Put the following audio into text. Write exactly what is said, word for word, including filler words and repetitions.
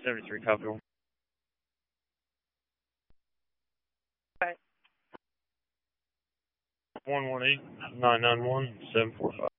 seventy-three, copy. Right. one one eight, nine nine one, seven four five.